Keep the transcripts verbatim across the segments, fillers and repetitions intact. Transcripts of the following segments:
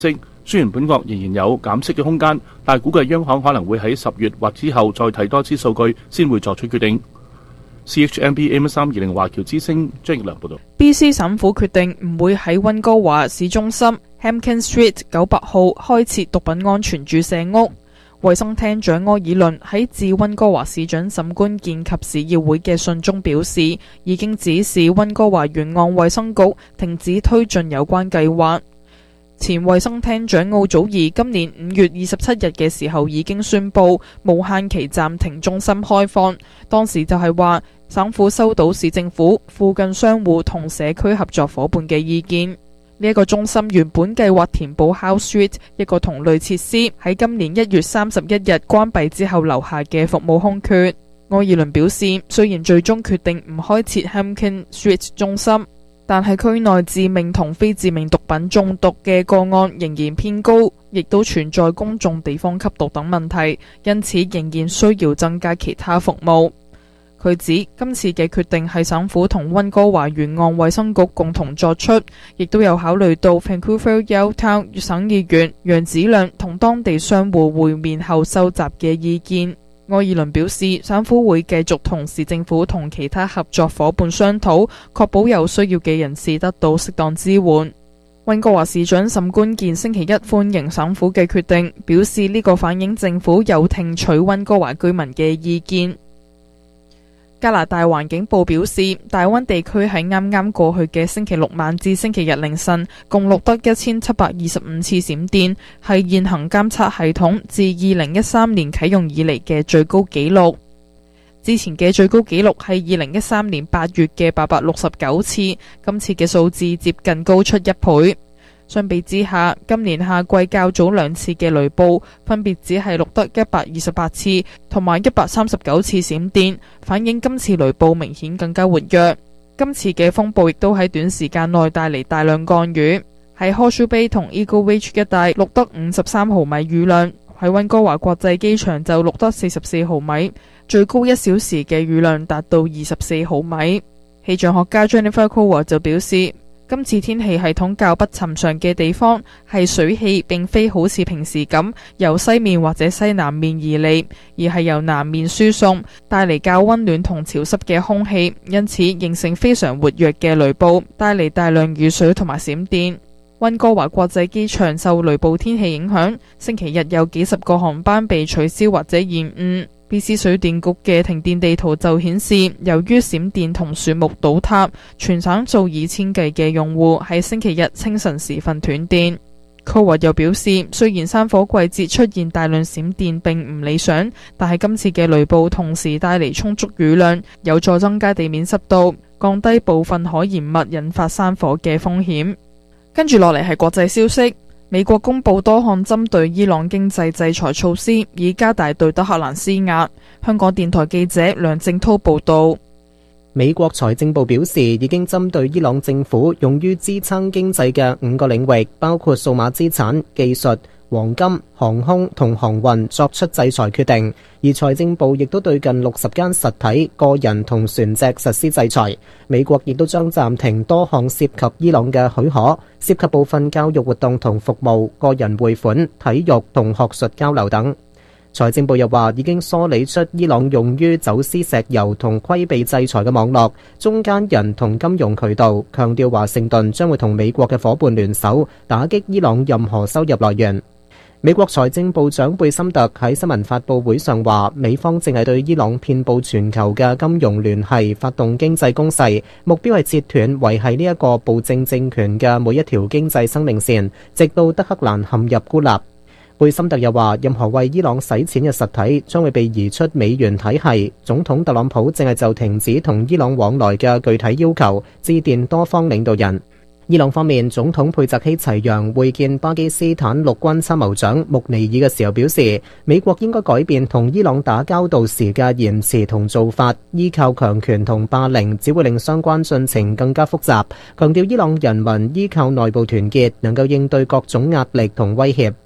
即雖然本國仍然有減息嘅空間，但係估計央行可能會喺十月或之後再睇多次數據，先會作出決定。C H M B A M 三二零華僑之聲張奕良報道。 B C 省府決定唔會喺溫哥華市中心 Hampkin Street 九百號開設毒品安全注射屋。衛生廳長柯爾倫喺致溫哥華市長沈觀健及市議會嘅信中表示，已經指示溫哥華沿岸衛生局停止推進有關計劃。前衛生廳長奧祖兒今年五月二十七日嘅時候已經宣布無限期暫停中心開放，當時就係話省府收到市政府、附近商戶同社區合作伙伴嘅意見。呢一個中心原本計劃填補 House Street 一個同類設施喺今年一月三十一日關閉之後留下嘅服務空缺。柯爾倫表示，雖然最終決定唔開設 Hampkin Street 中心，但係區內致命同非致命毒品中毒嘅個案仍然偏高，亦都存在公眾地方吸毒等問題，因此仍然需要增加其他服務。佢指今次嘅決定係省府同溫哥華沿岸衛生局共同作出，亦都有考慮到 Vancouver Yaletown 省議員楊子亮同當地商戶會面後收集嘅意見。柯爾倫表示，省府會繼續同市政府同其他合作伙伴商討，確保有需要嘅人士得到適當支援。溫哥華市長沈觀健星期一歡迎省府嘅決定，表示呢個反映政府有聽取溫哥華居民嘅意見。加拿大環境部表示，大溫地區喺啱啱過去嘅星期六晚至星期日凌晨，共錄得一千七百二十五次閃電，係現行監測系統自二零一三年啟用以嚟嘅最高紀錄。之前嘅最高紀錄係二零一三年八月嘅八百六十九次，今次嘅數字接近高出一倍。相比之下，今年夏季較早兩次嘅雷暴分別只係錄得一百二十八次同埋一百三十九次閃電，反映今次雷暴明顯更加活躍。今次嘅風暴亦都喺短時間內帶嚟大量降雨，喺 Horseshoe Bay 同 Eagle Ridge 一帶錄得五十三毫米雨量，喺溫哥華國際機場就錄得四十四毫米，最高一小時嘅雨量達到二十四毫米。氣象學家 Jennifer Cowell 就表示，今次天氣系統較不尋常嘅地方係水氣並非好似平時咁由西面或者西南面而嚟，而係由南面輸送，帶嚟較溫暖同潮濕嘅空氣，因此形成非常活躍嘅雷暴，帶嚟大量雨水同埋閃電。溫哥華國際機場受雷暴天氣影響，星期日有幾十個航班被取消或者延誤。B C 水電局嘅停電地圖就顯示，由於閃電同樹木倒塌，全省數以千計嘅用戶喺星期日清晨時分斷電。Cowell又表示，雖然山火季節出現大量閃電並唔理想，但係今次嘅雷暴同時帶嚟充足雨量，有助增加地面濕度，降低部分可燃物引發山火嘅風險。跟住落嚟係國際消息。美國公布多項針對伊朗經濟制裁措施，以加大對德黑蘭施壓。香港電台記者梁正濤報道。 美國財政部表示，已經針對伊朗政府用於支撐經濟嘅五個領域，包括數碼資產、技術、黃金、航空同航運作出制裁決定，而財政部亦都對近六十間實體、個人同船隻實施制裁。美國亦都將暫停多項涉及伊朗嘅許可，涉及部分教育活動同服務、個人匯款、體育同學術交流等。財政部又話，已經梳理出伊朗用於走私石油同規避制裁嘅網絡、中間人同金融渠道，強調華盛頓將會同美國嘅夥伴聯手，打擊伊朗任何收入來源。美國財政部長貝森特喺新聞發佈會上話，美方正係對伊朗遍佈全球嘅金融聯繫發動經濟攻勢，目標係切斷維繫呢一個暴政政權嘅每一條經濟生命線，直到德黑蘭陷入孤立。貝森特又話，任何為伊朗洗錢嘅實體將會被移出美元體系。總統特朗普正係就停止同伊朗往來嘅具體要求致電多方領導人。伊朗方面，總統佩澤希齊揚會見巴基斯坦陸軍參謀長穆尼爾嘅時候表示，美國應該改變同伊朗打交道時嘅言辭同做法，依靠強權同霸凌只會令相關進程更加複雜，強調伊朗人民依靠內部團結能夠應對各種壓力同威脅。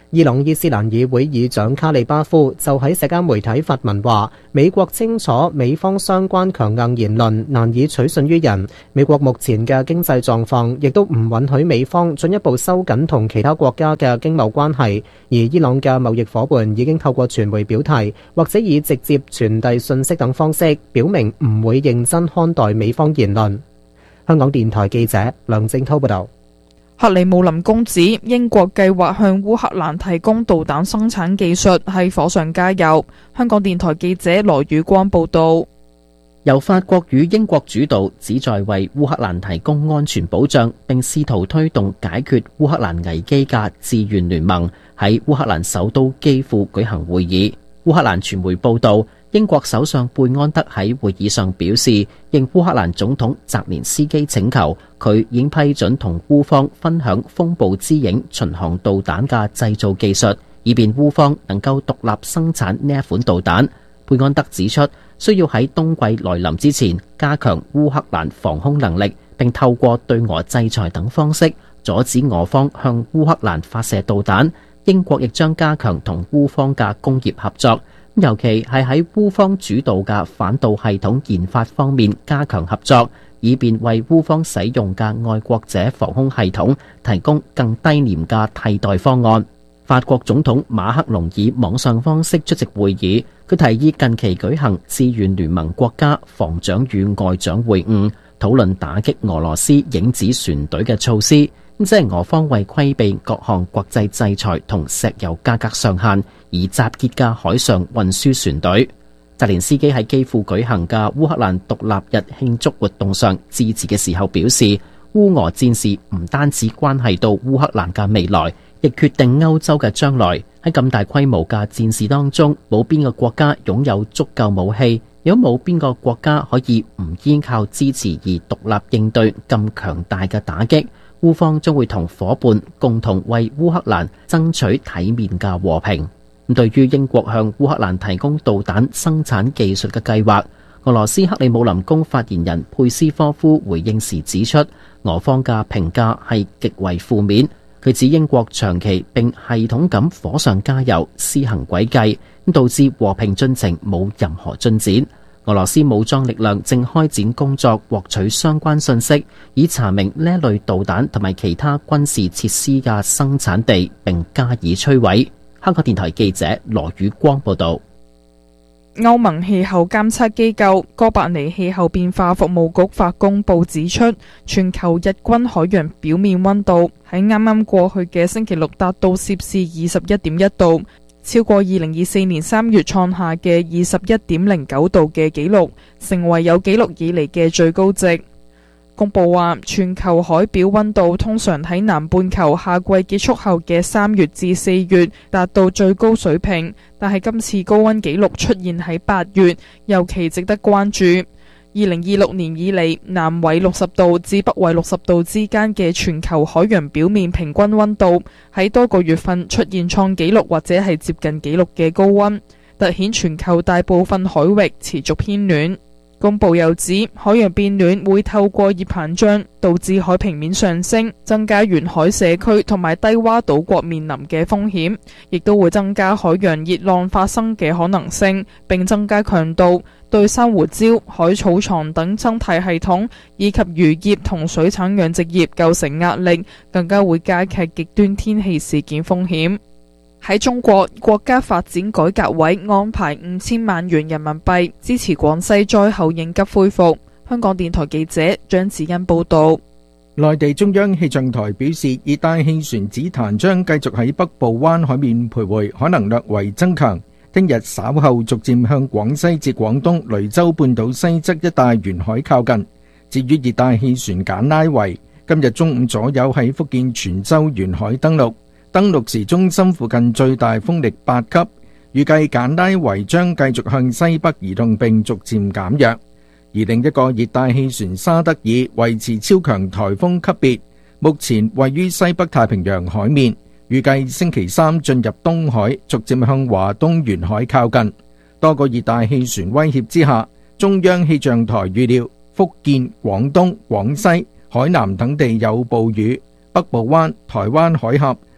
伊朗伊斯蘭議會議長卡利巴夫就喺社交媒體發文話，美國清楚美方相關強硬言論難以取信於人，美國目前嘅經濟狀況亦都唔允許美方進一步收緊同其他國家嘅經貿關係，而伊朗嘅貿易夥伴已經透過傳媒表態，或者以直接傳遞信息等方式，表明唔會認真看待美方言論。香港電台記者梁正濤報道。 克里姆林宮指英國計劃向烏克蘭提供導彈生產技術係火上加油。香港電台記者羅宇光報道。 由法國與英國主導，旨在為烏克蘭提供安全保障，並試圖推動解決烏克蘭危機嘅志願聯盟喺烏克蘭首都基輔舉行會議。烏克蘭傳媒報道，英國首相貝安德喺會議上表示，應烏克蘭總統澤連斯基請求，佢已經批准同烏方分享風暴之影巡航導彈嘅製造技術，以便烏方能夠獨立生產呢一款導彈。貝安德指出，需要喺冬季來臨之前加強烏克蘭防空能力，並透過對俄制裁等方式阻止俄方向烏克蘭發射導彈。英國亦將加強同烏方嘅工業合作，尤其係喺烏方主導嘅反導系統研發方面加強合作，以便為烏方使用嘅愛國者防空系統提供更低廉嘅替代方案。法國總統馬克龍以網上方式出席會議，佢提議近期舉行志願聯盟國家防長與外長會晤，討論打擊俄羅斯影子船隊嘅措施，即係俄方為規避各項國際制裁同石油價格上限而集結嘅海上運輸船隊。澤連斯基喺基輔舉行嘅烏克蘭獨立日慶祝活動上致辭嘅時候表示，烏俄戰事唔單止關係到烏克蘭嘅未來，亦決定歐洲嘅將來。喺咁大規模嘅戰事當中，冇邊個國家擁有足夠武器，亦都冇邊個國家可以唔依靠支持而獨立應對咁強大嘅打擊。烏方將會同夥伴共同為烏克蘭爭取體面嘅和平。咁對於英國向烏克蘭提供導彈生產技術嘅計劃，俄羅斯克里姆林宮發言人佩斯科夫回應時指出，俄方嘅評價係極為負面。佢指英國長期並系統咁火上加油，施行詭計，導致和平進程冇任何進展。俄羅斯武裝力量正開展工作，獲取相關信息，以查明呢一類導彈同埋其他軍事設施嘅生產地，並加以摧毀。香港電台記者羅宇光報道。 歐盟氣候監測機構哥白尼氣候變化服務局發公報指出，全球日均海洋表面溫度喺啱啱過去嘅星期六達到攝氏二十一點一度，超過二零二四年三月創下嘅二十一點零九度嘅紀錄，成為有紀錄以嚟嘅最高值。公佈話，全球海表溫度通常喺南半球夏季結束後嘅三月至四月達到最高水平，但係今次高溫紀錄出現喺八月，尤其值得關注。二零二六年以嚟，南緯六十度至北緯六十度之間嘅全球海洋表面平均溫度喺多個月份出現創紀錄或者係接近紀錄嘅高溫，凸顯全球大部分海域持續偏暖。公報又指，海洋變暖會透過熱膨脹導致海平面上升，增加沿海社區同埋低洼島國面臨嘅風險，亦都會增加海洋熱浪發生嘅可能性，並增加強度，對珊瑚礁、海草床等生態系統以及漁業同水產養殖業構成壓力，更加會加劇極端天氣事件風險。喺中國，國家發展改革委安排五千萬元人民幣支持廣西災後應急恢復。香港電台記者張子欣報道。 內地中央氣象台表示，熱帶氣旋紫檀將繼續喺北部灣海面徘徊，可能略為增強。聽日稍後逐漸向廣西至廣東雷州半島西側一帶沿海靠近。至於熱帶氣旋簡拉維，今日中午左右喺福建泉州沿海登陸。登陸時中心附近最大風力八級，預計簡拉維將繼續向西北移動並逐漸減弱。而另一個熱帶氣旋沙德爾維持超強颱風級別，目前位於西北太平洋海面，預計星期三進入東海，逐漸向華東沿海靠近。多個熱帶氣旋威脅之下，中央氣象台預料福建、廣東、廣西、海南等地有暴雨，北部灣、台灣海峽、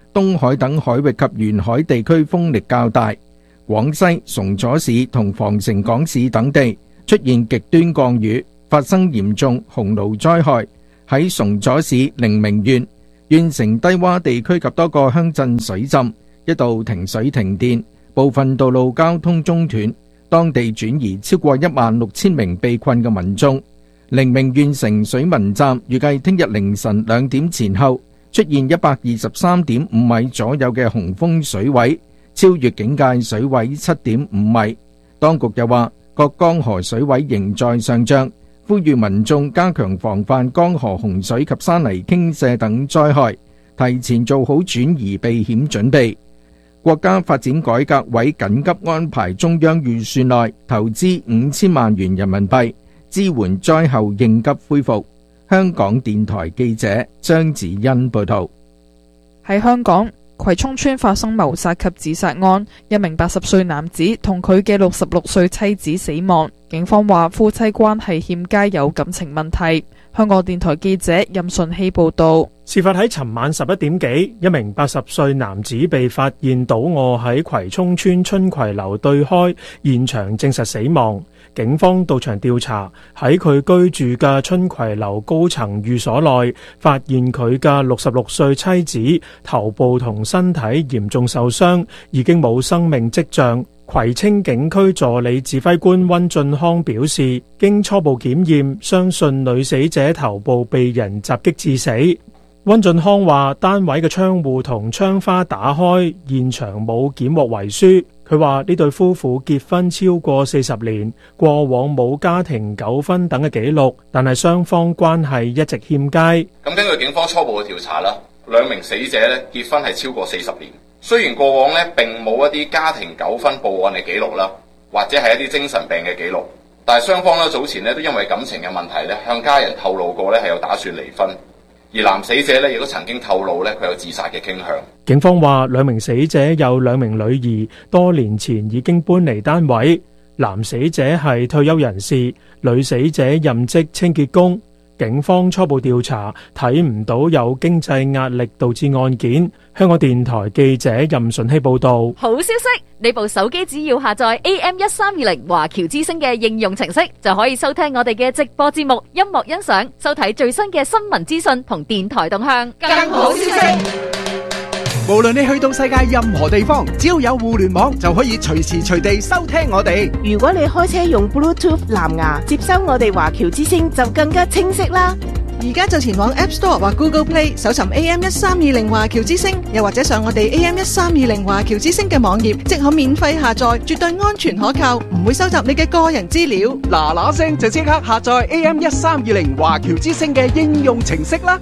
東海等海域及沿海地區風力較大。廣西崇左市同防城港市等地出現極端降雨，發生嚴重洪澇災害。喺崇左市寧明縣，縣城低洼地區及多個鄉鎮水浸，一度停水停電，部分道路交通中斷，當地轉移超過一萬六千名被困嘅民眾。寧明縣城水文站預計聽日凌晨兩點前後出現一百二十三點五米左右嘅洪峰水位，超越警戒水位七點五米。當局又話，各江河水位仍在上漲，呼籲民眾加強防範江河洪水及山泥傾瀉等災害，提前做好轉移避險準備。國家發展改革委緊急安排中央預算內投資五千萬元人民幣，支援災後應急恢復。香港電台記者張子欣報道。 喺香港葵涌村發生謀殺及自殺案，一名八十歲男子同佢嘅六十六歲妻子死亡。警方話夫妻關係欠佳，有感情問題。香港電台記者任順希報道。 事發喺尋晚十一點幾，一名八十歲男子被發現倒臥喺葵涌村春葵樓對開，現場證實死亡。警方到場調查，喺佢居住嘅春葵樓高層寓所內，發現佢嘅六十六歲妻子頭部同身體嚴重受傷，已經冇生命跡象。葵青警區助理指揮官溫俊康表示，經初步檢驗，相信女死者頭部被人襲擊致死。溫俊康話，單位嘅窗戶同窗花打開，現場冇檢獲遺書。佢話呢對夫婦結婚超過四十年，過往冇家庭糾紛等嘅記錄，但係雙方關係一直欠佳。 咁根據警方初步嘅調查啦，兩名死者咧結婚係超過四十年，雖然過往咧並冇一啲家庭糾紛報案嘅記錄啦，或者係一啲精神病嘅記錄，但係雙方咧早前咧都因為感情嘅問題咧向家人透露過咧係有打算離婚。而男死者咧亦都曾經透露咧佢有自殺嘅傾向。 警方話兩名死者有兩名女兒，多年前已經搬離單位。男死者係退休人士，女死者任職清潔工。警方初步調查睇唔到有經濟壓力導致案件。香港電台記者任順希報道。 好消息，你部手機只要下載 A M 一三二零華僑之聲嘅應用程式，就可以收聽我哋嘅直播節目、音樂欣賞、收睇最新嘅新聞資訊同電台動向。更好消息， 無論你去到世界任何地方，只要有互聯網，就可以隨時隨地收聽我哋。 如果你開車用 Bluetooth 藍牙接收我哋華僑之聲，就更加清晰啦。 而家就前往 App Store 或 Google Play 搜尋 A M 一三二零華僑之聲，又或者上我哋 A M 一三二零華僑之聲嘅網頁，即可免費下載，絕對安全可靠，唔會收集你嘅個人資料。 嗱嗱聲就即刻下載 A M 一三二零華僑之聲嘅應用程式啦！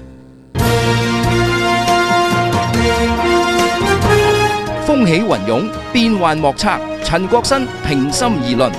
風起雲湧，變幻莫測。陳國新平心而論。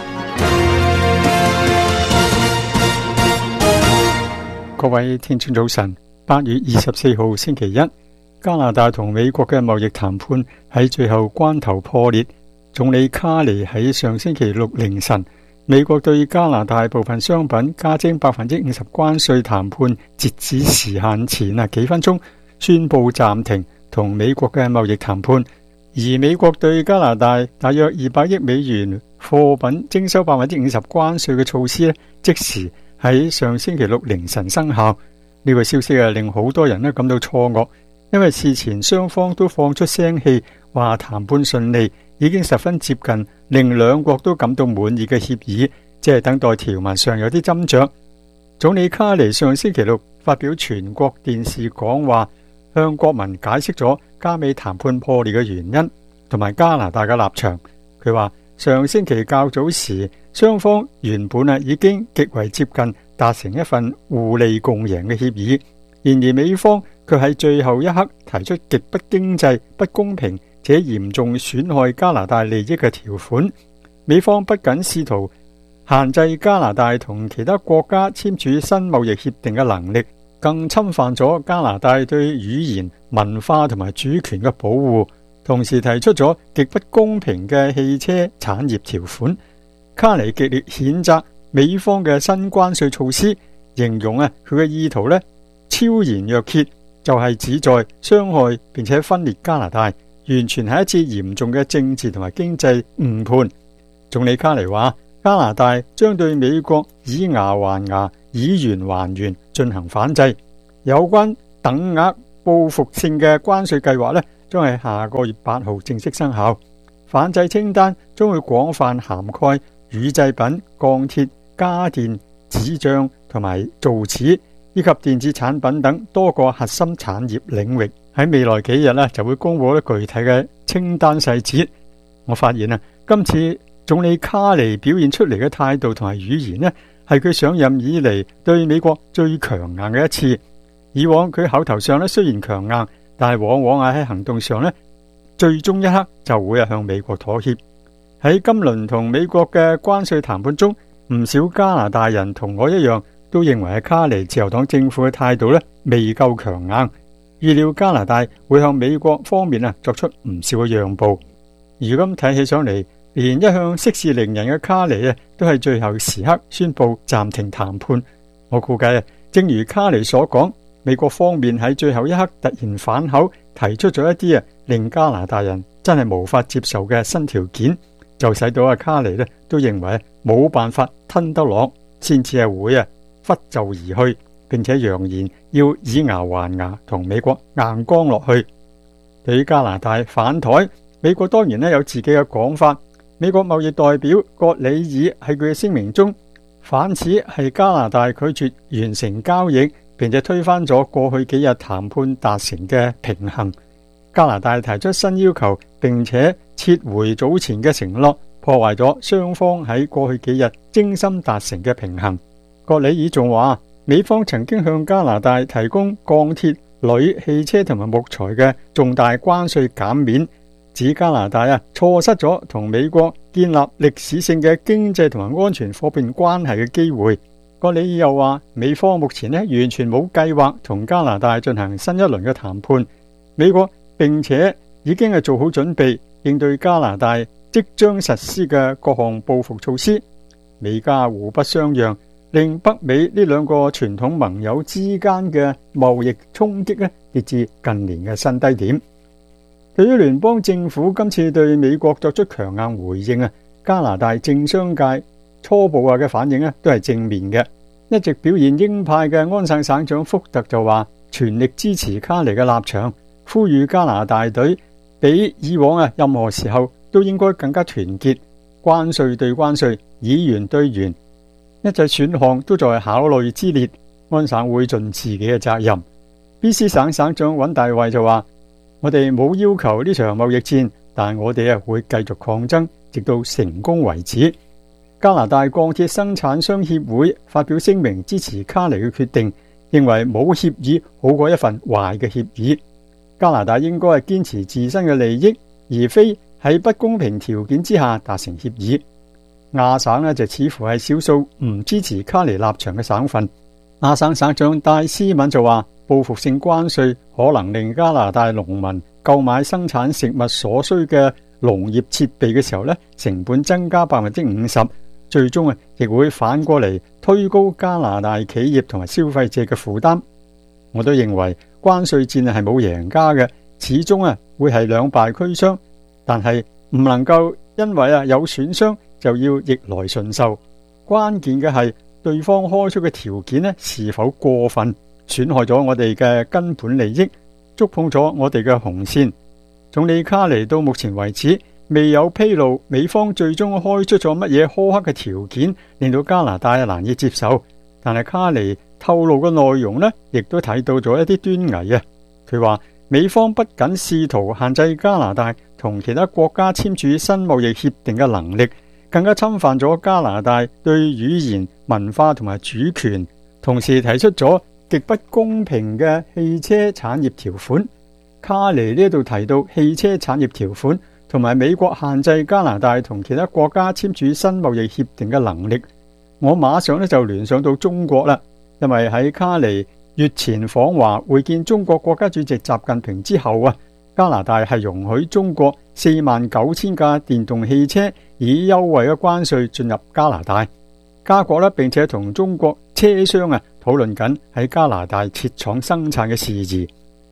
各位聽眾早晨，八月二十四號星期一，加拿大同美國嘅貿易談判喺最後關頭破裂。總理卡尼喺上星期六凌晨，美國對加拿大部分商品加徵百分之五十關稅談判截止時限前啊幾分鐘，宣布暫停同美國嘅貿易談判。而美國對加拿大大約二百億美元貨品徵收百分之五十關稅嘅措施咧，即時喺上星期六凌晨生效。呢個消息啊，令好多人咧感到錯愕，因為事前雙方都放出聲氣，話談判順利，已經十分接近令兩國都感到滿意嘅協議，即係等待條文上有啲斟酌。總理卡尼上星期六發表全國電視講話，向國民解釋咗加美談判破裂嘅原因同埋加拿大嘅立場。佢話上星期較早時，雙方原本啊已經極為接近達成一份互利共贏嘅協議，然而美方卻喺最後一刻提出極不經濟、不公平且嚴重損害加拿大利益嘅條款。美方不僅試圖限制加拿大同其他國家簽署新貿易協定嘅能力，更侵犯咗加拿大對語言、文化同埋主權嘅保護，同時提出咗極不公平嘅汽車產業條款。卡尼極力譴責美方嘅新關稅措施，形容啊佢嘅意圖呢超然若揭， 就係旨在傷害並且分裂加拿大，完全係一次嚴重嘅政治同埋經濟誤判。總理卡尼話，加拿大將對美國以牙還牙、以元還元進行反制。有關等額報復性嘅關稅計劃呢，將係下個月八號正式生效。反制清單將會廣泛涵蓋乳製品、鋼鐵、家電、紙張同埋造紙以及電子產品等多個核心產業領域。喺未來幾日呢，就會公布啲具體嘅清單細節。我發現啊，今次總理卡尼表現出嚟嘅態度同埋語言呢，係佢上任以嚟對美國最強硬嘅一次。以往佢口頭上呢雖然強硬，但係往往喺行動上呢，最終一刻就會向美國妥協。喺今輪同美國嘅關稅談判中，唔少加拿大人同我一樣都認為係卡尼自由黨政府嘅態度呢未夠強硬，預料加拿大會向美國方面啊作出唔少嘅讓步。如今睇起上嚟，連一向息事寧人嘅卡尼啊，都係最後時刻宣布暫停談判。我估計啊，正如卡尼所講，美國方面喺最後一刻突然反口，提出咗一啲啊令加拿大人真係無法接受嘅新條件，就使到阿卡尼咧都認為冇辦法吞得落，先至係會啊拂袖而去，並且揚言要以牙還牙同美國硬剛落去。對於加拿大反台，美國當然咧有自己嘅講法。美國貿易代表葛里爾喺佢嘅聲明中反指係加拿大拒絕完成交易，並且推翻咗過去幾日談判達成嘅平衡。加拿大提出新要求，並且撤回早前嘅承諾，破壞咗雙方喺過去幾日精心達成嘅平衡。葛里爾仲話，美方曾經向加拿大提供鋼鐵、鋁、汽車同埋木材嘅重大關稅減免，指加拿大啊錯失咗同美國建立歷史性嘅經濟同埋安全夥伴關係嘅機會。葛里爾又話，美方目前呢完全冇計劃同加拿大進行新一輪嘅談判，美國並且已經係做好準備應對加拿大即將實施嘅各項報復措施。美加互不相讓，令北美呢兩個傳統盟友之間嘅貿易衝擊呢跌至近年嘅新低點。對於聯邦政府今次對美國作出強硬回應啊，加拿大政商界初步嘅反應都係正面嘅。一直表現鷹派嘅安省省長福特就話全力支持卡尼嘅立場，呼籲加拿大隊比以往啊任何時候都應該更加團結，關稅對關稅，以元對元，一切選項都在考慮之列。安省會盡自己嘅責任。B C 省省長尹大衛就話，我哋冇要求呢場貿易戰，但我哋啊會繼續抗爭，直到成功為止。加拿大鋼鐵生產商協會發表聲明支持卡尼嘅決定，認為冇協議好過一份壞嘅協議。加拿大應該係堅持自身嘅利益，而非喺不公平條件之下達成協議。亞省呢就似乎係少數唔支持卡尼立場嘅省份。亞省省長戴斯敏就話，報復性關稅可能令加拿大農民購買生產食物所需嘅農業設備嘅時候呢，成本增加百分之五十。最終啊，亦會反過嚟推高加拿大企業同埋消費者嘅負擔。我都認為關稅戰係冇贏家嘅，始終啊會係兩敗俱傷。但係唔能夠因為啊有損傷就要逆來順受。關鍵嘅係對方開出嘅條件呢是否過分，損害咗我哋嘅根本利益，觸碰咗我哋嘅紅線。總理卡尼到目前為止未有披露美方最終開出咗乜嘢苛刻嘅條件，令到加拿大難以接受。但係卡尼透露嘅內容呢，亦都睇到咗一啲端倪啊。佢話美方不僅試圖限制加拿大同其他國家簽署新貿易協定嘅能力，更加侵犯咗加拿大對語言、文化同埋主權，同時提出咗極不公平嘅汽車產業條款。卡尼呢度提到汽車產業條款同埋美國限制加拿大同其他國家簽署新貿易協定嘅能力，我馬上咧就聯想到中國啦。因為喺卡尼月前訪華會見中國國家主席習近平之後啊，加拿大係容許中國四萬九千架電動汽車以優惠嘅關稅進入加拿大。加國咧並且同中國車商啊討論緊喺加拿大設廠生產嘅事宜。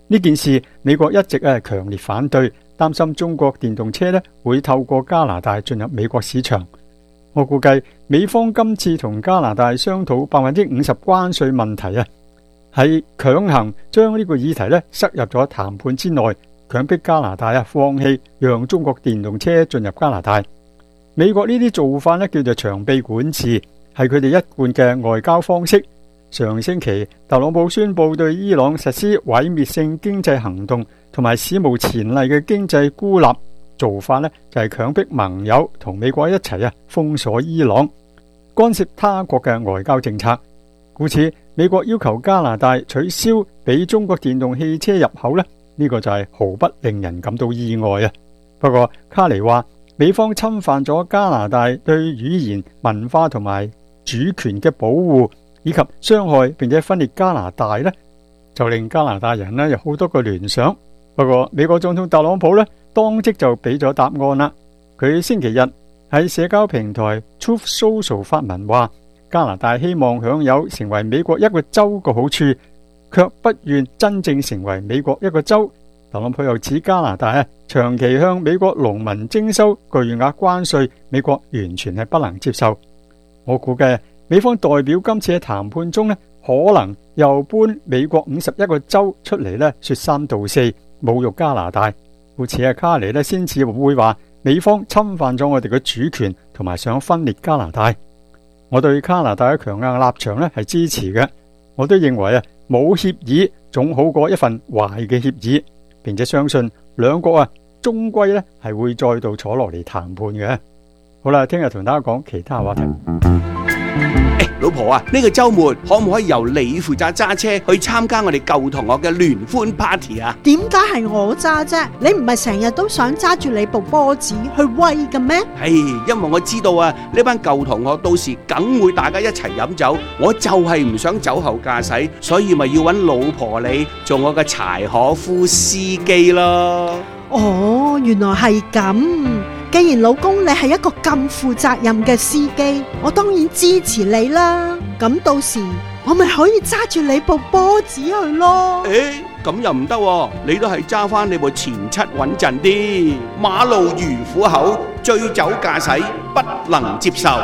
呢件事美國一直係強烈反對，擔心中國電動車咧會透過加拿大進入美國市場。我估計美方今次同加拿大商討百分之五十關稅問題啊，係強行將呢個議題咧塞入咗談判之內，強迫加拿大啊放棄讓中國電動車進入加拿大。美國呢啲做法咧叫做長臂管治，係佢哋一貫嘅外交方式。上星期特朗普宣布對伊朗實施毀滅性經濟行動同埋史無前例嘅經濟孤立，做法呢就係強迫盟友同美國一齊啊封鎖伊朗，干涉他國嘅外交政策。故此美國要求加拿大取消俾中國電動汽車入口呢，呢個就係毫不令人感到意外啊。不過卡尼話美方侵犯咗加拿大對語言文化同埋主權嘅保護，以及傷害並且分裂加拿大呢，就令加拿大人呢有好多個聯想。不過美國總統特朗普呢當即就俾咗答案啦。佢星期日喺社交平台 Truth Social 發文話，加拿大希望享有成為美國一個州嘅好處，卻不願真正成為美國一個州。特朗普又指加拿大啊長期向美國農民徵收巨額關稅，美國完全係不能接受。我估計美方代表今次嘅談判中呢，可能又搬美國五十一個州出嚟呢，說三道四，侮辱加拿大。故此啊，卡尼呢先至會話美方侵犯咗我哋嘅主權，同埋想分裂加拿大。我對加拿大嘅強硬立場呢係支持嘅，我都認為啊冇協議總好過一份壞嘅協議，並且相信兩國啊終歸呢係會再度坐落嚟談判嘅。好啦，聽日同大家講其他話題。 誒，老婆啊，呢個週末可唔可以由你負責揸車去參加我哋舊同學嘅聯歡 party 啊？ 點解係我揸啫？你唔係成日都想揸住你部波子去威嘅咩？ 係，因為我知道啊，呢班舊同學到時梗會大家一齊飲酒，我就係唔想酒後駕駛，所以咪要揾老婆你做我嘅柴可夫司機咯。 哦，原來係咁。既然老公你係一個咁負責任嘅司機，我當然支持你啦。咁到時我咪可以揸住你部波子去咯。 誒，咁又唔得喎，你都係揸翻你部前七穩陣啲。馬路如虎口，醉酒駕駛不能接受。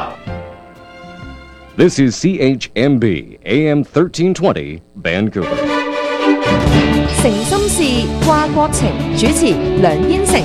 This is C H M B A M thirteen twenty Vancouver。 誠心事，掛國情，主持梁燕成。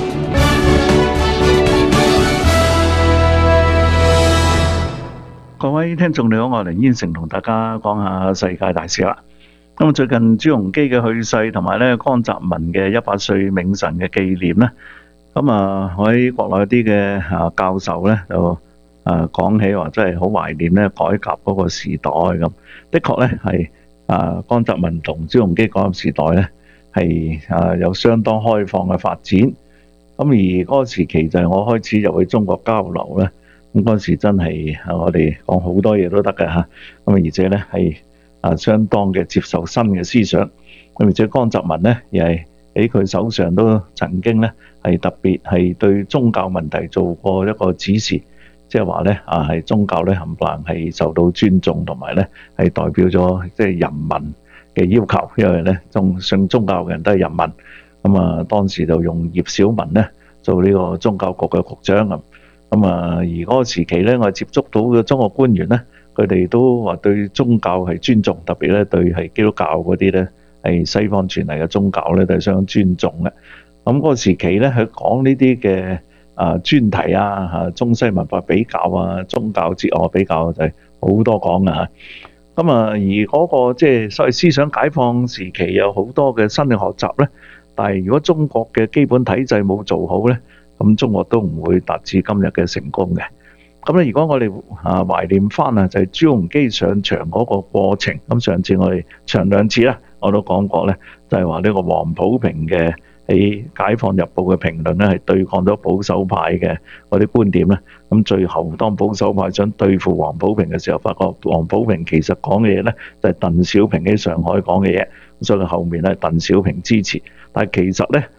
各位聽眾你好，我係梁燕成，同大家講下世界大事啦。咁最近朱鎔基嘅去世，同埋咧江澤民嘅一百歲冥辰嘅紀念咧，咁啊我喺國內啲嘅啊教授咧就啊講起話，真係好懷念咧改革嗰個時代咁。的確咧係啊江澤民同朱鎔基嗰個時代咧係啊有相當開放嘅發展。咁而嗰個時期就係我開始入去中國交流咧。咁嗰時真係我哋講好多嘢都得嘅嚇，咁而且咧係啊相當嘅接受新嘅思想，咁而且江澤民咧亦係喺佢手上都曾經咧係特別係對宗教問題做過一個指示，即係話咧啊係宗教咧冚唪唥係受到尊重，同埋咧係代表咗即係人民嘅要求，因為咧宗信宗教嘅人都係人民，咁啊當時就用葉小文咧做呢個宗教局嘅局長咁。咁啊，而嗰個時期咧，我接觸到嘅中國官員咧，佢哋都話對宗教係尊重，特別咧對係基督教嗰啲咧係西方傳嚟嘅宗教咧都係相當尊重嘅。咁嗰個時期咧，佢講呢啲嘅啊專題啊嚇中西文化比較啊，宗教哲學比較就係好多講嘅嚇。咁啊，而嗰個即係所謂思想解放時期有好多嘅新嘅學習咧，但係如果中國嘅基本體制冇做好咧，咁中國都唔會達至今日嘅成功嘅。咁咧，如果我哋啊懷念翻啊，就係朱鎔基上場嗰個過程。咁上次我哋長兩次啦，我都講過咧，就係話呢個黃埔平嘅喺《解放日報》嘅評論咧，係對抗咗保守派嘅嗰啲觀點咧。咁最後當保守派想對付黃埔平嘅時候，發覺黃埔平其實講嘅嘢咧，就係鄧小平喺上海講嘅嘢。所以後面咧，鄧小平支持，但係其實咧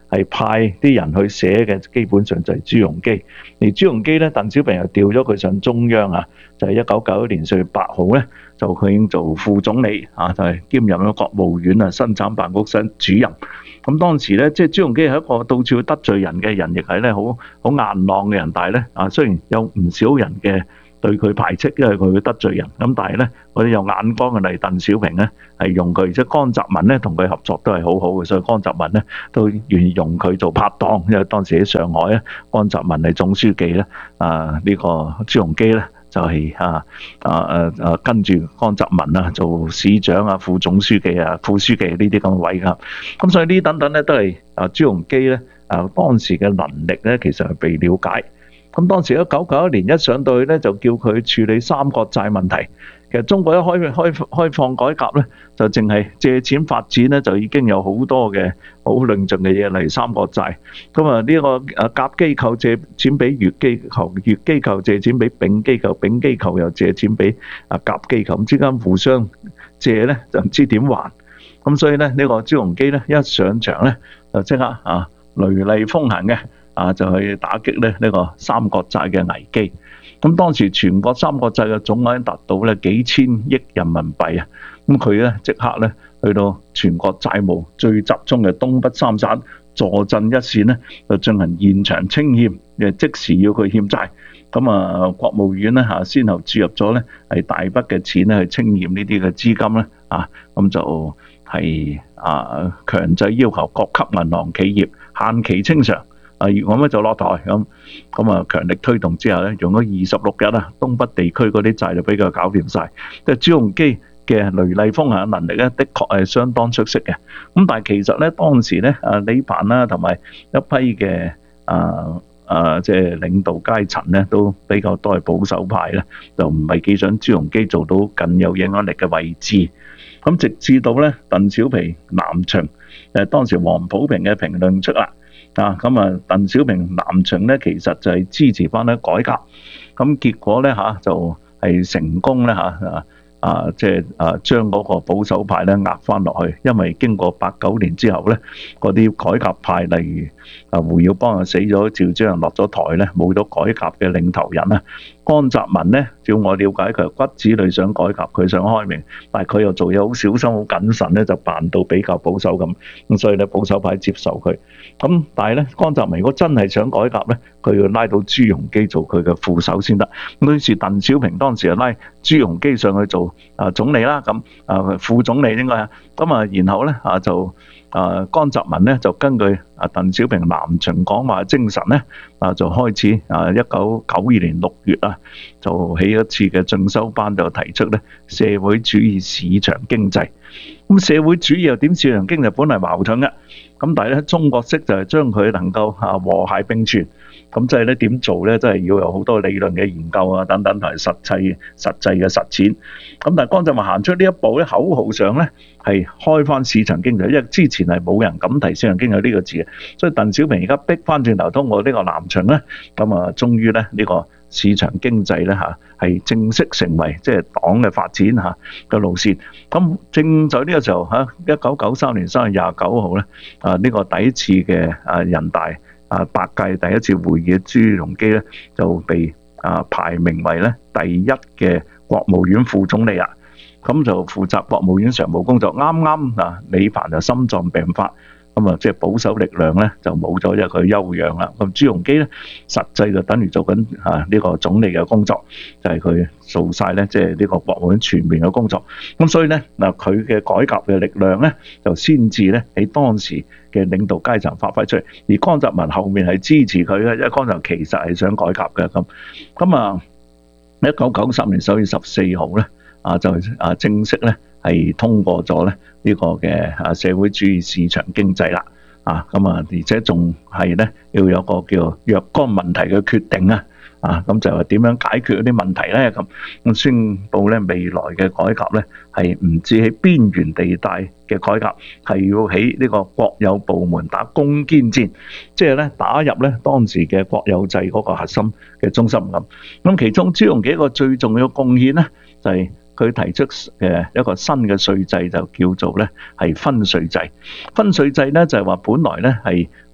係派啲人去寫嘅，基本上就係朱鎔基。而朱鎔基咧，鄧小平又調咗佢上中央啊，就係一九九一年四月八號咧，就佢已經做副總理啊，就係兼任咗國務院啊生產辦公室主任。咁當時咧，即係朱鎔基係一個到處得罪人嘅人，亦係咧好好硬朗嘅人，但係咧啊，雖然有唔少人嘅對佢排斥，因為佢會得罪人。咁但係咧，我哋有眼光嘅例鄧小平咧，係用佢，即係江澤民咧同佢合作都係好好嘅，所以江澤民咧都願意用佢做拍檔。因為當時喺上海咧，江澤民係總書記咧，啊呢個朱鎔基咧就係啊啊啊啊跟住江澤民啊做市長啊、副總書記啊、副書記呢啲咁嘅位㗎。咁所以呢等等咧都係啊朱鎔基咧啊當時嘅能力咧其實係被了解。咁當時一九九一年一上到去咧，就叫佢處理三國債問題。其實中國一開開開放改革咧，就淨係借錢發展咧，就已經有好多嘅好論盡嘅嘢，例如三國債。咁啊呢個啊甲機構借錢俾乙機構，乙機構借錢俾丙機構，丙機構又借錢俾啊甲機構，咁之間互相借咧就唔知點還。咁所以咧呢個朱鎔基咧一上場咧就即刻啊雷厲風行嘅。啊，就去打擊咧呢個三國債嘅危機。咁當時全國三國債嘅總額達到咧幾千億人民幣啊！咁佢咧即刻咧去到全國債務最集中嘅東北三省，坐鎮一線咧，就進行現場清欠，誒即時要佢欠債。咁啊，國務院咧嚇先後注入咗咧係大筆嘅錢咧去清欠呢啲嘅資金咧啊，咁就係啊強制要求各級銀行企業限期清償。啊！我咧就落台咁，咁啊強力推動之後咧，用咗二十六日啊，東北地區嗰啲債就俾佢搞掂晒。即係朱鎔基嘅雷厲風行嘅能力咧，的確係相當出色嘅。咁但係其實咧，當時咧啊李鵬啦，同埋一批嘅啊啊即係領導階層咧，都比較多係保守派咧，就唔係幾想朱鎔基做到更有影響力嘅位置。咁直至到咧鄧小平南巡，誒當時黃埔平嘅評論出啦。啊，咁啊，鄧小平南巡咧，其實就係支持翻咧改革，咁結果咧嚇就係成功咧嚇啊啊，即係啊將嗰個保守派咧壓翻落去，因為經過八九年之後咧，嗰啲改革派例如啊胡耀邦啊死咗，趙紫陽落咗台咧，冇咗改革嘅領頭人啊。江澤民咧，照我了解，佢係骨子裏想改革，佢想開明，但係佢又做嘢好小心、好謹慎咧，就扮到比較保守咁，咁所以咧保守派接受佢。咁但係咧，江澤民如果真係想改革咧，佢要拉到朱鎔基做佢嘅副手先得。咁於是鄧小平當時就拉朱鎔基上去做啊總理啦，咁啊副總理應該啊，咁啊然後咧啊就。啊，江澤民咧就根據啊鄧小平南巡講話精神咧，啊就開始啊一九九二年六月啊，就起一次嘅進修班，就提出咧社會主義市場經濟。咁社會主義又點市場經濟本嚟矛盾嘅，咁但係咧中國式就係將佢能夠啊和諧並存。咁即係咧點做咧，真係要有好多理論嘅研究啊，等等同埋實際實際嘅實踐。咁但係江澤民行出呢一步咧，口號上咧係開翻市場經濟，因為之前係冇人敢提市場經濟呢個字嘅，所以鄧小平而家逼翻轉頭，通過呢個南巡咧，咁啊，終於咧呢個市場經濟咧嚇係正式成為即係黨嘅發展嚇嘅路線。咁正在呢個時候嚇，一九九三年三月廿九號咧，啊呢個第一次嘅啊人大。啊，八屆第一次會議嘅朱鎔基咧就被啊排名為咧第一嘅國務院副總理啊，咁就負責國務院常務工作。啱啱啊，李鵬就心臟病發，咁啊即係保守力量咧就冇咗，因為佢休養啦。咁朱鎔基咧實際就等於做緊啊呢個總理嘅工作，就係佢做晒咧即係呢個國務院全面嘅工作。咁所以咧嗱，佢嘅改革嘅力量咧就先至咧喺當時嘅領導階層發揮出嚟，而江澤民後面係支持佢嘅，因為江澤民其實係想改革嘅咁。咁啊，一九九三年十月十四號咧，啊就啊正式咧係通過咗咧呢個嘅啊社會主義市場經濟啦，啊咁啊，而且仲係咧要有個叫若干問題嘅決定啊。啊，咁就係點樣解決嗰啲問題咧？咁咁宣布咧，未來嘅改革咧係唔止喺邊緣地帶嘅改革，係要喺呢個國有部門打攻堅戰，即係咧打入咧當時嘅國有制嗰個核心嘅中心咁。咁其中朱鎔基一個最重要嘅貢獻咧，就係佢提出誒一個新嘅稅制，就叫做咧係分稅制。分稅制咧就係話本來咧係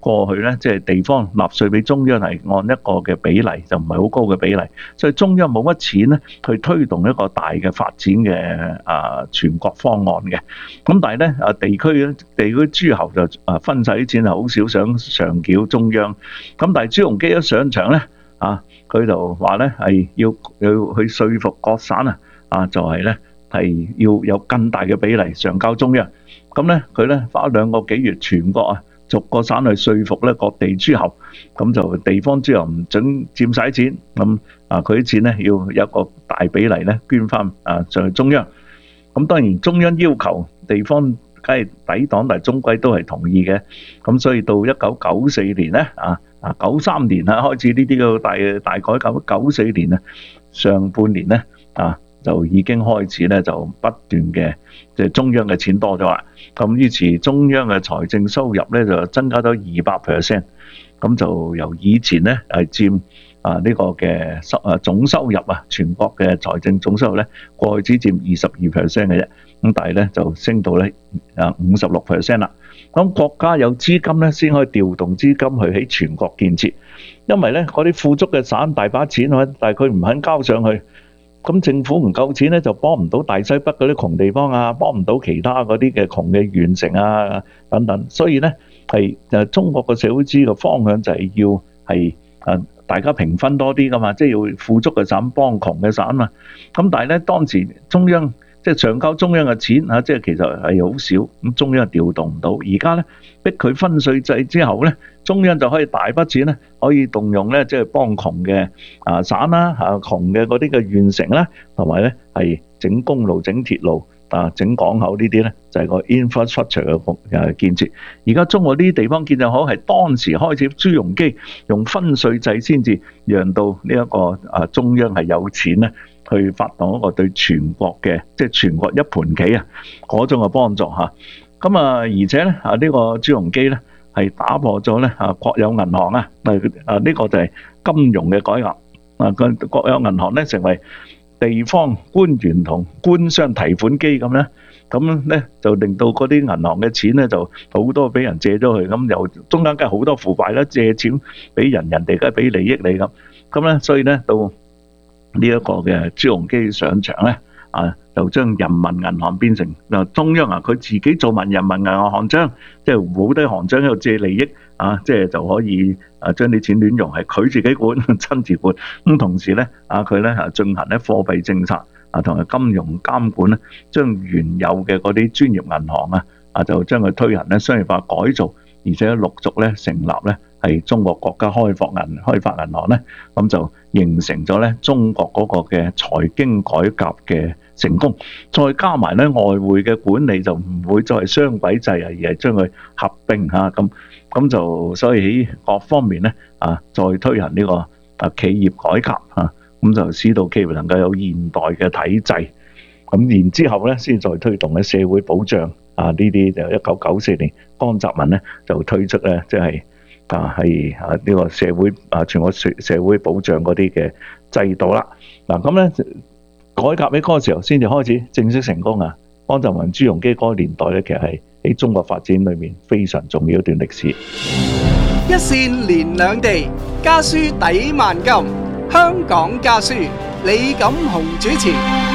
過去咧，即係地方納稅俾中央係按一個嘅比例，就唔係好高嘅比例，所以中央冇乜錢咧去推動一個大嘅發展嘅啊全國方案嘅。咁但係咧啊地區咧地區諸侯就啊分晒啲錢，係好少想上繳中央。咁但係朱鎔基一上場咧啊，佢就話咧係要要去說服各省啊啊，就係咧係要有更大嘅比例上交中央。咁咧佢咧花兩個幾月全國啊，逐個省去說服咧各地諸侯，咁就地方諸侯唔準佔晒錢，咁啊佢啲錢咧要有一個大比例咧捐翻啊上去中央。咁當然中央要求地方梗係抵擋，但係終歸都係同意嘅。咁所以到一九九四年咧啊啊九三年啊開始呢啲嘅大大改革，九四年啊上半年咧啊就已經開始咧就不斷嘅即係中央嘅錢多咗啦。咁於是中央嘅財政收入咧就增加咗二百 percent， 咁就由以前咧係佔啊呢個嘅收啊總收入啊全國嘅財政總收入咧過去只佔二十二 percent 嘅啫，咁但係咧就升到咧啊五十六 percent 啦。咁國家有資金咧先可以調動資金去起全國建設，因為咧嗰啲富足嘅省大把錢啊，但係佢唔肯交上去。咁政府唔夠錢咧，就幫唔到大西北嗰啲窮地方啊，幫唔到其他嗰啲嘅窮嘅縣城啊等等，所以咧係誒中國嘅社會主義嘅方向就係要係誒大家平分多啲噶嘛，即係要富足嘅省幫窮嘅省啊。咁但係咧當時中央即係上交中央嘅錢啊，即係其實係好少，咁中央調動唔到。而家咧逼佢分稅制之後咧，中央就可以大筆錢咧，可以動用咧，即係幫窮嘅啊省啦，嚇窮嘅嗰啲嘅縣城啦，同埋咧係整公路、整鐵路啊、整港口呢啲咧，就係個 infrastructure 嘅誒建設。而家中國呢啲地方建設好，係當時開始朱鎔基用分稅制先至讓到呢一個啊中央係有錢咧，去發動一個對全國嘅即係全國一盤棋啊嗰種嘅幫助嚇。咁啊，而且咧啊呢個朱鎔基咧。係打破咗咧啊國有銀行啊，啊呢個就係金融嘅改革啊，個國有銀行咧成為地方官員同官商提款機咁咧，咁咧就令到嗰啲銀行嘅錢咧就好多俾人借咗去，咁又中間梗係好多腐敗啦，借錢俾人，人哋梗係俾利益你咁，咁咧所以咧到呢一個嘅朱鎔基上場咧。啊！就將人民銀行變成嗱中央啊，佢自己做埋人民銀行行長，即係好多行長喺度借利益啊，即係就可以啊將啲錢亂用，係佢自己管，親自管。咁同時咧啊，佢咧啊進行咧貨幣政策啊，同埋金融監管咧，將原有嘅嗰啲專業銀行啊啊，就將佢推行咧商業化改造，而且陸續咧成立咧係中國國家開發銀開發銀行咧，咁就形成咗咧中國嗰個嘅財經改革嘅成功，再加埋咧外匯嘅管理就唔會再係雙軌制啊，而係將佢合併嚇咁，咁就所以喺各方面咧啊，再推行呢個啊企業改革嚇，咁就使到企業能夠有現代嘅體制，咁然之後咧先再推動咧社會保障啊，呢啲就一九九四年江澤民咧就推出咧即係啊係啊呢個社會啊全國社社會保障嗰啲嘅制度啦，嗱咁咧。改革喺嗰個時候先至開始正式成功啊！江澤民、朱鎔基嗰個年代咧，其實係喺中國發展裏面非常重要一段歷史。 一線連兩地，家書抵萬金。香港家書，李錦雄主持。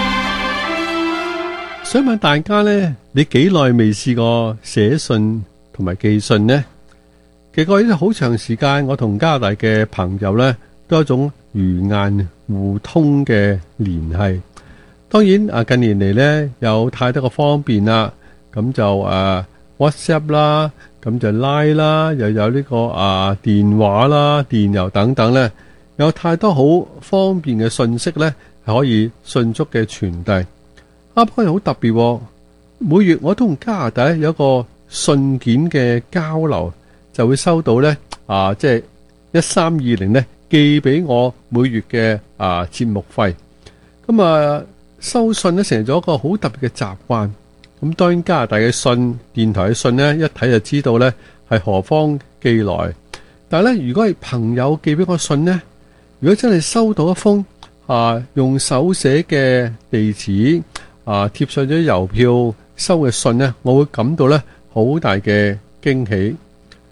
想問大家呢，你幾耐未試過寫信同埋寄信呢？其實過咗好長時間，我同加拿大嘅朋友呢，都有一種如雁互通嘅聯繫。當然啊，近年嚟咧有太多個方便啦，咁就誒 WhatsApp 啦，咁就 Line 啦，又有呢個啊電話啦、電郵等等咧，有太多好方便嘅信息咧，係可以迅速嘅傳遞。啊，不過又好特別，每月我都同加拿大有一個信件嘅交流，就會收到咧啊，即係一三二零咧寄俾我每月嘅啊節目費。咁啊〜收信咧成咗一個好特別嘅習慣，咁當然加拿大嘅信、電台嘅信咧，一睇就知道咧係何方寄來。但係咧，如果係朋友寄俾我信咧，如果真係收到一封啊用手寫嘅地址啊貼上咗郵票收嘅信咧，我會感到咧好大嘅驚喜。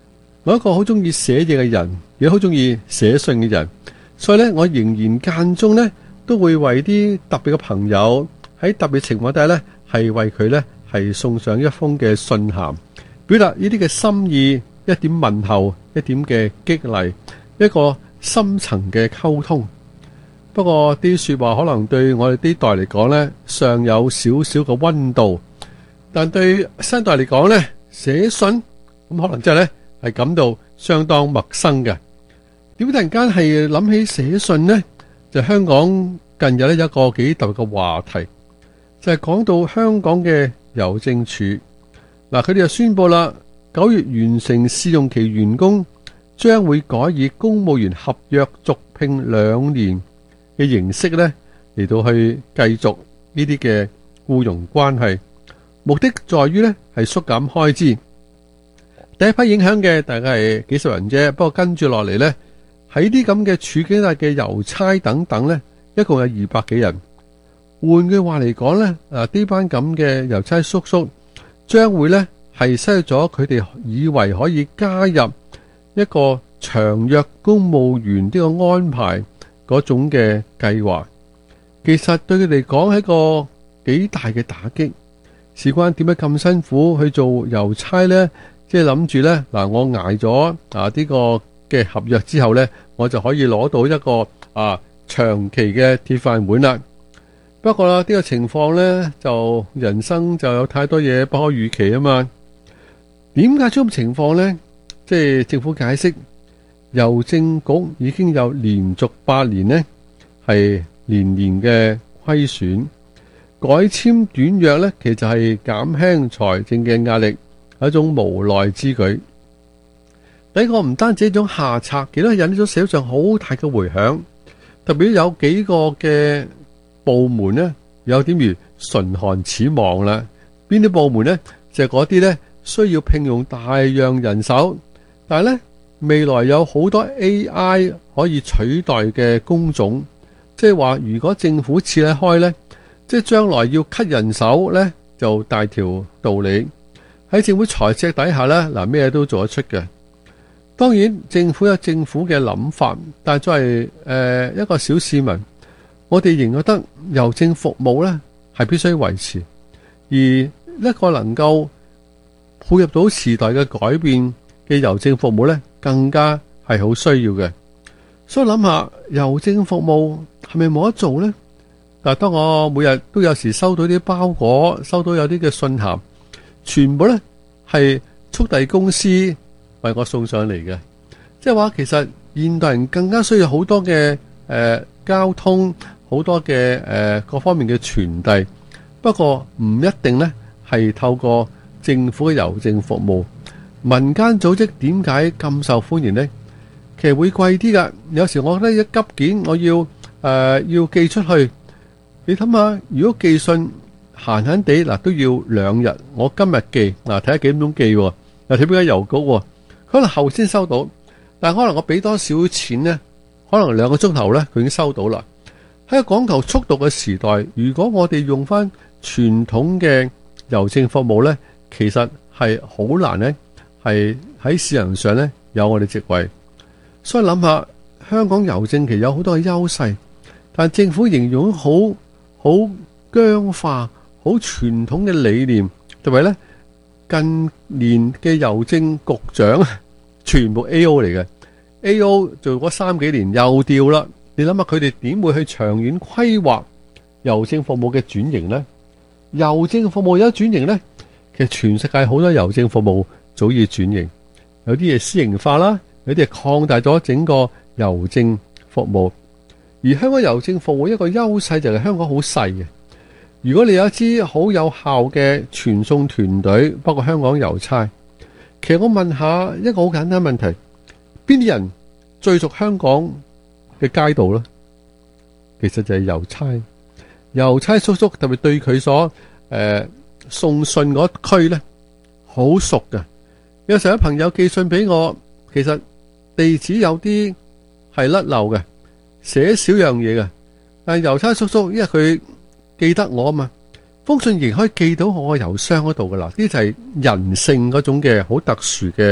我一個好中意寫嘢嘅人，亦好中意寫信嘅人，所以咧我仍然間中咧都會為啲特別嘅朋友喺特別情況底下咧，係為佢咧係送上一封嘅信函，表達呢啲嘅心意，一點問候，一點嘅激勵，一個深層嘅溝通。不過啲說話可能對我哋呢代嚟講咧，尚有少少嘅溫度，但對新代嚟講咧，寫信咁可能真係咧係感到相當陌生嘅。點解突然間係諗起寫信呢？就香港近日咧有一個幾特別嘅話題，就係講到香港嘅郵政處。嗱，佢哋就宣布啦，九月完成試用期員工將會改以公務員合約續聘兩年嘅形式咧嚟到去繼續呢啲嘅僱傭關係，目的在於咧係縮減開支。第一批影響嘅大概係幾十人啫，不過跟住落嚟咧喺啲咁嘅處境下嘅郵差等等咧，一共有二百幾人。換句話嚟講咧，啊呢班咁嘅郵差叔叔將會咧係失去咗佢哋以為可以加入一個長約公務員呢個安排嗰種嘅計劃，其實對佢哋講係一個幾大嘅打擊。事關點解咁辛苦去做郵差呢？即係諗住呢，嗱，我捱咗啊呢個嘅合約之後呢，我就可以攞到一個啊長期嘅鐵飯碗啦。不過啦，呢個情況呢，就人生就有太多嘢不可預期啊嘛。點解出咁情況呢？即係政府解釋，郵政局已經有連續八年呢係年年嘅虧損，改簽短約呢，其實係減輕財政嘅壓力，係一種無奈之舉。第一個唔單止一種下策，亦都係引起咗社會上好大嘅回響。特別有幾個嘅部門呢，有點如唇寒齒亡啦。邊啲部門呢？就係嗰啲呢需要聘用大量人手，但係呢未來有好多 A I 可以取代嘅工種，即係話如果政府設立開呢，即係將來要 cut 人手呢，就大條道理。喺政府財赤底下呢，嗱咩都做得出嘅。當然政府有政府嘅諗法，但係作為誒、呃、一個小市民，我哋仍覺得郵政服務呢係必須維持，而一個能夠配合到時代嘅改變嘅郵政服務呢，更加係好需要嘅。所以諗下郵政服務係咪冇得做呢？但係當我每日都有時收到啲包裹，收到有啲嘅信函，全部呢係速遞公司為我送上嚟嘅，即係話其實現代人更加需要好多嘅誒、呃、交通，好多嘅誒、呃、各方面嘅傳遞。不過唔一定呢係透過政府嘅郵政服務，民間組織點解咁受歡迎呢？其實會貴啲噶。有時我覺得一急件我要誒、呃、要寄出去，你諗下，如果寄信閒閒地嗱都要兩日，我今日寄嗱睇下幾點鐘寄，又睇邊間郵局，可能後先收到，但係可能我俾多少錢呢？可能兩個鐘頭呢，佢已經收到啦。喺個講求速度嘅時代，如果我哋用翻傳統嘅郵政服務呢，其實係好難呢，係喺市場上呢有我哋席位。所以諗下香港郵政其實有好多嘅優勢，但政府形容好好僵化、好傳統嘅理念，特別呢近年嘅郵政局長全部 A O 嚟嘅 ，A O 做咗三幾年又調啦。你諗下佢哋點會去長遠規劃郵政服務嘅轉型呢？郵政服務有轉型呢？其實全世界好多郵政服務早已轉型，有啲嘢私營化啦，有啲係擴大咗整個郵政服務。而香港郵政服務一個優勢就係香港好細嘅。如果你有一支好有效嘅傳送團隊，包括香港郵差，其實我問下一個好簡單問題：邊啲人最熟香港嘅街道呢？其實就係郵差，郵差叔叔特別對佢所誒、呃、送信嗰區呢，好熟㗎。有時候有朋友寄信俾我，其實地址有啲係甩漏嘅，寫少樣嘢嘅，但係郵差叔叔因為佢記得我啊嘛，封信仍可以寄到我個郵箱嗰度噶啦。呢就係人性嗰種嘅好特殊嘅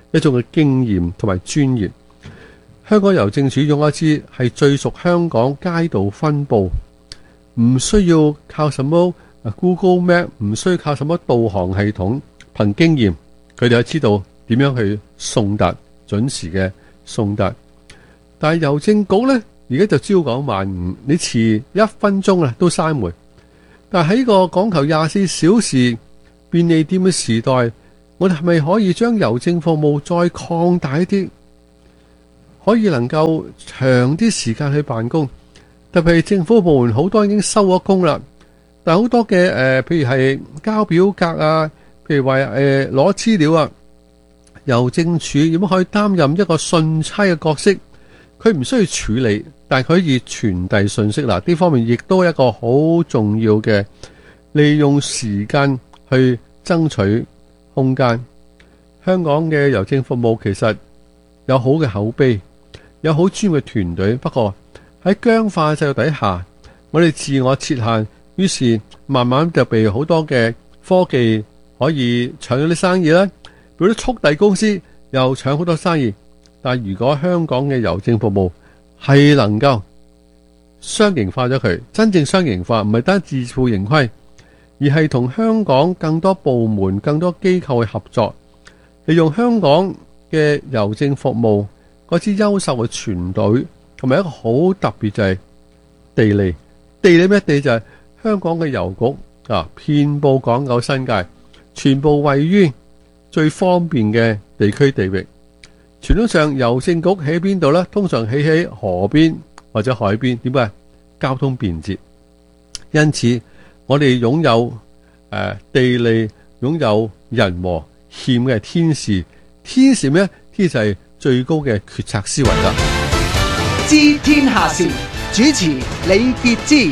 一種嘅經驗同埋專業。香港郵政署用一支係最熟香港街道分佈，唔需要靠什麼 Google Map， 唔需要靠什麼導航系統，憑經驗佢哋就知道點樣去送達，準時嘅送達。但係郵政局呢，而家就朝九晚五，你遲一分鐘啊都閂門。但係喺個講求廿四小時便利店嘅時代，我哋係咪可以將郵政服務再擴大一啲，可以能夠長啲時間去辦公？特別係政府部門好多已經收咗工啦，但係好多嘅誒、呃，譬如係交表格啊，譬如話誒攞資料啊，郵政署點樣可以擔任一個信差嘅角色？佢唔需要處理，但係佢可以傳遞信息啦。呢方面亦都係一個好重要嘅，利用時間去爭取空間。香港嘅郵政服務其實有好嘅口碑，有好專業嘅團隊。不過喺僵化制度底下，我哋自我設限，於是慢慢就被好多嘅科技可以搶咗啲生意啦。比如啲速遞公司又搶好多生意。但如果香港嘅郵政服務係能夠商營化咗佢，真正商營化，唔係單自負盈虧，而係同香港更多部門、更多機構去合作，利用香港嘅郵政服務嗰支優秀嘅團隊，同埋一個好特別就係地利。地理咩地就係香港嘅郵局啊，遍佈港九新界，全部位於最方便嘅地區地域。傳統上郵政局喺邊度呢？通常起喺河邊或者海邊。點解？交通便捷。因此我哋擁有誒、呃、地利，擁有人和，欠嘅係天時。天時咩？天時係最高嘅決策思維啦。 知天下事，主持李傑之。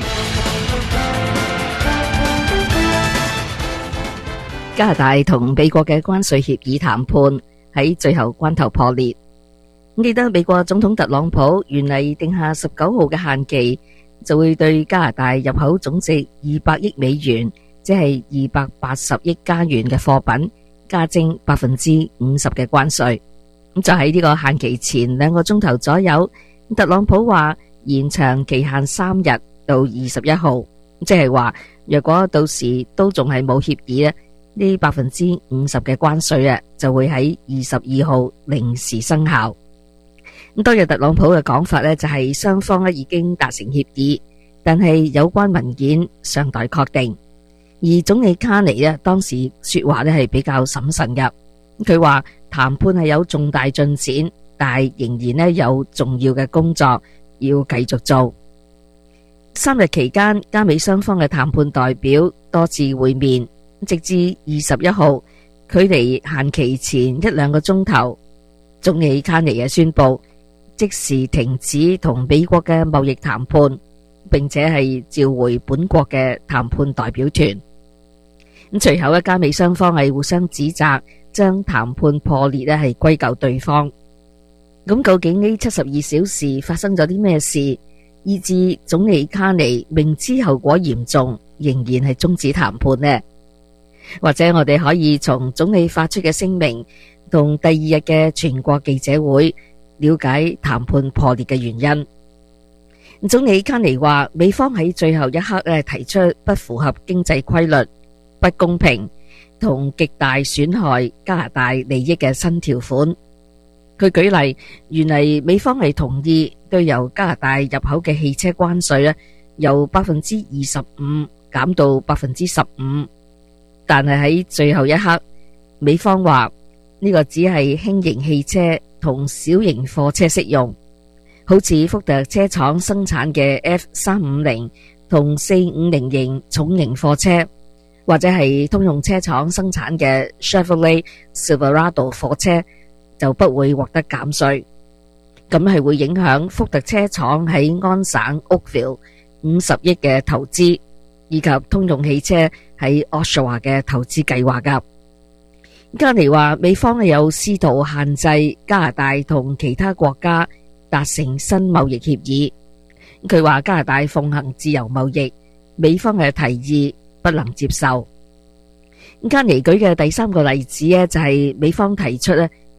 加拿大同美國嘅關稅協議談判喺最後關頭破裂。記得美國總統特朗普原嚟定下十九號嘅限期，就會對加拿大入口總值二百億美元，即係二百八十億加元嘅貨品，加徵百分之五十嘅關稅。咁就喺呢個限期前兩個鐘頭左右，特朗普話延長期限三日到二十一號，即係話若果到時都仲係冇協議咧，呢百分之五十嘅關稅啊，就會喺二十二號零時生效。咁當日特朗普嘅講法呢，就係雙方咧已經達成協議，但係有關文件尚待確定。而總理卡尼呢，當時說話呢係比較審慎嘅，佢話談判係有重大進展，但係仍然呢有重要嘅工作要繼續做。三日期間，加美雙方嘅談判代表多次會面，直至二十一號，距離限期前一兩個鐘頭，總理卡尼嘅宣布即時停止同美國嘅貿易談判，並且係召回本國嘅談判代表團。咁隨後，加美雙方係互相指責，將談判破裂咧係歸咎對方。咁究竟呢七十二小時發生咗啲咩事，以致總理卡尼明知後果嚴重，仍然係終止談判呢？或者我哋可以從總理發出嘅聲明同第二日嘅全國記者會了解談判破裂嘅原因。總理卡尼話，美方喺最後一刻咧提出不符合經濟規律、不公平同極大損害加拿大利益嘅新條款。佢舉例，原嚟美方係同意對由加拿大入口嘅汽車關稅咧由百分之二十五減到百分之十五，但係喺最後一刻，美方話呢個只係輕型汽車同小型貨車適用，好似福特車廠生產嘅 F 三五零同四五零型重型貨車，或者係通用車廠生產嘅 Chevrolet Silverado 貨車就不會獲得減稅。咁係會影響福特車廠喺安省 Oakville 五十億嘅投資，以及通用汽車喺 Oshawa 嘅投資計劃噶。加尼話美方係有試圖限制加拿大同其他國家達成新貿易協議。佢話加拿大奉行自由貿易，美方嘅提議不能接受。加尼舉嘅第三個例子咧，就係美方提出咧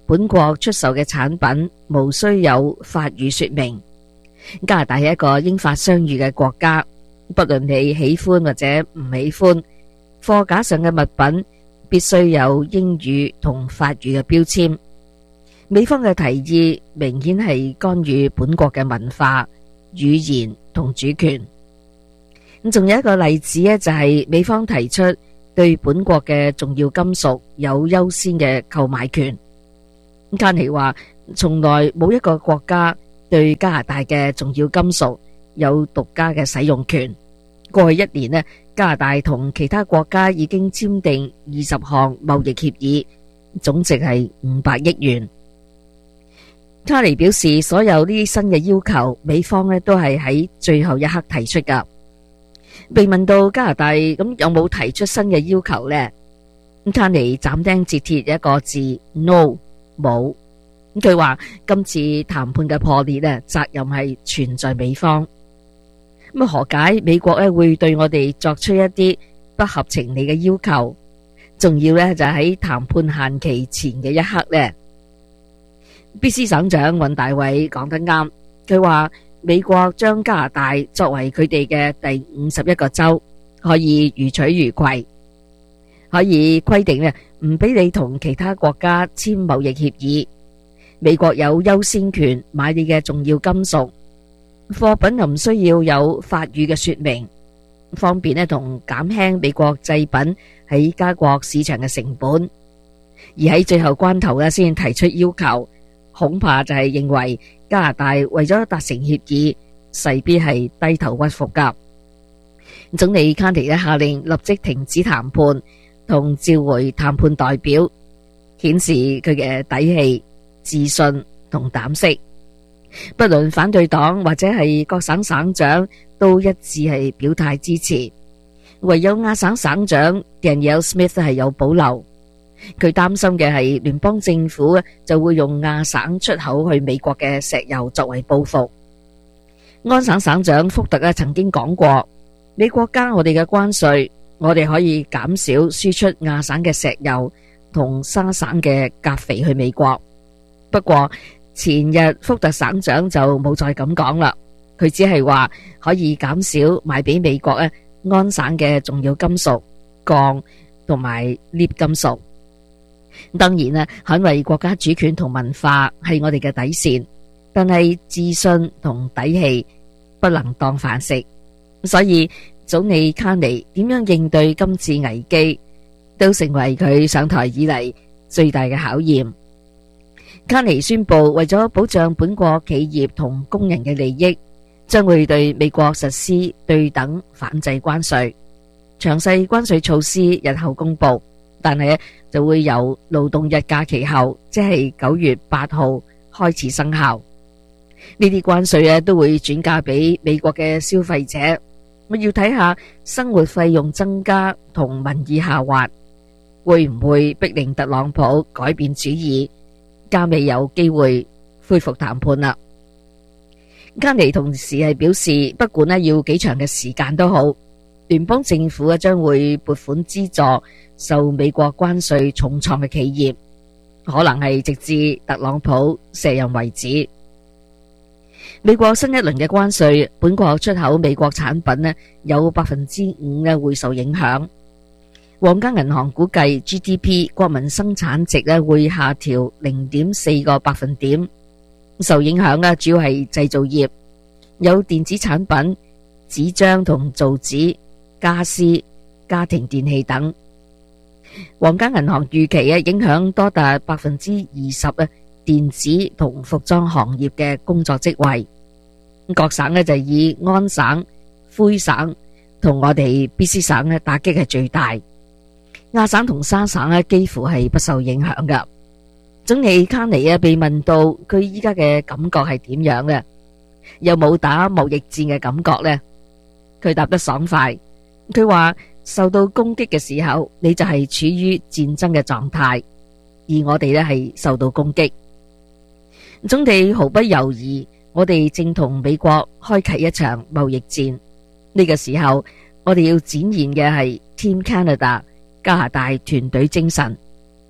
本國出售嘅產品無需有法語說明。加拿大係一個英法雙語嘅國家，不論你喜歡或者唔喜歡，貨架上嘅物品必須有英語同法語嘅標籤。美方嘅提議明顯係干預本國嘅文化、語言同主權。咁仲有一個例子咧，就係美方提出對本國嘅重要金屬有優先嘅購買權。卡尼話，從來冇一個國家對加拿大嘅重要金屬有獨家嘅使用權。過去一年咧，加拿大同其他國家已經簽訂二十項貿易協議，總值係五百億元。卡尼表示，所有呢啲新嘅要求，美方咧都係喺最後一刻提出噶。被問到加拿大咁有冇提出新嘅要求呢？卡尼斬釘截鐵一個字 no 冇。佢話今次談判嘅破裂咧，責任係全在美方。咁何解美國咧會對我哋作出一啲不合情理嘅要求？仲要咧就喺談判限期前嘅一刻呢。B C 省長尹大偉講得啱，佢話美國將加拿大作為佢哋嘅第五十一個州，可以如取如攜，可以規定咧唔俾你同其他國家簽貿易協議。美國有優先權買你嘅重要金屬，貨品又唔需要有法語嘅說明，方便咧同減輕美國製品喺加國市場嘅成本。而喺最後關頭咧先提出要求，恐怕就係認為加拿大為咗達成協議，勢必係低頭屈服噶。總理卡尼咧下令立即停止談判，同召回談判代表，顯示佢嘅底氣、自信同膽識。不論反對黨或者係各省省長都一致係表態支持，唯有亞省省長 Danielle Smith 係有保留。佢擔心嘅係聯邦政府就會用亞省出口去美國嘅石油作為報復。安省省長福特曾經講過，美國加我哋嘅關稅，我哋可以減少輸出亞省嘅石油同沙省嘅鉀肥去美國。不過前日福特省長就冇再咁講啦，佢只係話可以減少賣俾美國咧安省嘅重要金屬、鋼同埋鎳金屬。當然啦，捍衛國家主權同文化係我哋嘅底線，但係自信同底氣不能當飯食。所以總理卡尼點樣應對今次危機，都成為佢上台以嚟最大嘅考驗。卡尼宣布，為咗保障本國企業同工人嘅利益，將會對美國實施對等反制關稅。詳細關稅措施日後公布，但係就會由勞動日假期後，即係九月八號開始生效。呢啲關稅咧都會轉嫁俾美國嘅消費者。我要睇下生活費用增加同民意下滑，會唔會逼令特朗普改變主意，加未有機會恢復談判啦。卡尼同時係表示，不管咧要幾長嘅時間都好，聯邦政府咧將會撥款資助受美國關稅重創嘅企業，可能係直至特朗普卸任為止。美國新一輪嘅關稅，本國出口美國產品咧有百分之五咧會受影響。皇家銀行估計 G D P 國民生產值咧會下調零點四個百分點，受影響嘅主要係製造業，有電子產品、紙張同造紙、家私、家庭電器等。皇家銀行預期嘅影響多達百分之二十啊，電子同服裝行業嘅工作職位。各省咧就以安省、魁省同我哋 B C 省咧打擊係最大。亞省同沙省咧幾乎係不受影響噶。總理卡尼啊被問到佢依家嘅感覺係點樣嘅，有冇打貿易戰嘅感覺呢？佢答得爽快，佢話受到攻擊嘅時候，你就係處於戰爭嘅狀態，而我哋咧係受到攻擊。總理毫不猶豫，我哋正同美國開啟一場貿易戰。呢個時候，我哋要展現嘅係 Team Canada 加拿大團隊精神。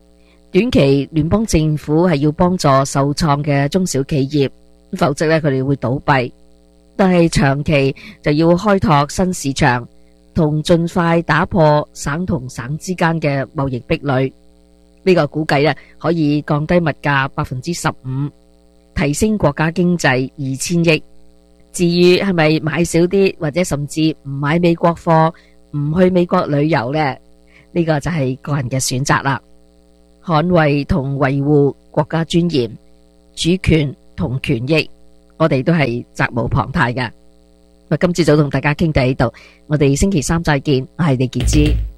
短期聯邦政府係要幫助受創嘅中小企業，否則咧佢哋會倒閉。但係長期就要開拓新市場，同盡快打破省同省之間嘅貿易壁壘。呢個估計咧可以降低物價百分之十五，提升國家經濟二千億。至於係咪買少啲，或者甚至唔買美國貨，唔去美國旅遊呢？呢個就係個人嘅選擇啦。捍衛同維護國家尊嚴、主權同權益，我哋都係責無旁貸嘅。今朝早同大家傾到呢度，我哋星期三再見，我係李潔芝。